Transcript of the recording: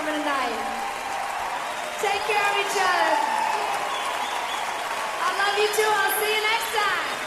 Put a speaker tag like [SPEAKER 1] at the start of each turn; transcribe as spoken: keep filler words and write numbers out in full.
[SPEAKER 1] coming tonight. Take care of each other. I love you too. I'll see you next time.